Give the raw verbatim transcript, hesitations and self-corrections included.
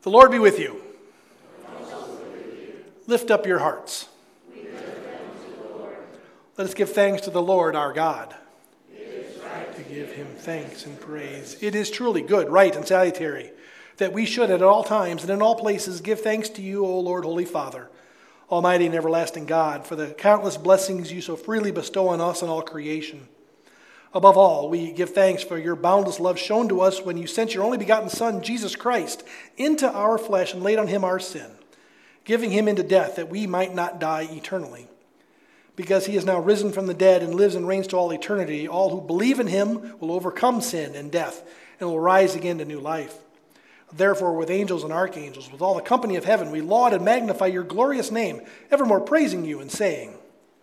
The Lord be with you. Lift up your hearts. Let us give thanks to the Lord our God. It is right to give him thanks and praise. It is truly good, right, and salutary that we should at all times and in all places give thanks to you, O Lord, Holy Father, Almighty and everlasting God, for the countless blessings you so freely bestow on us and all creation. Above all, we give thanks for your boundless love shown to us when you sent your only begotten Son, Jesus Christ, into our flesh and laid on him our sin, giving him into death that we might not die eternally. Because he is now risen from the dead and lives and reigns to all eternity, all who believe in him will overcome sin and death and will rise again to new life. Therefore, with angels and archangels, with all the company of heaven, we laud and magnify your glorious name, evermore praising you and saying,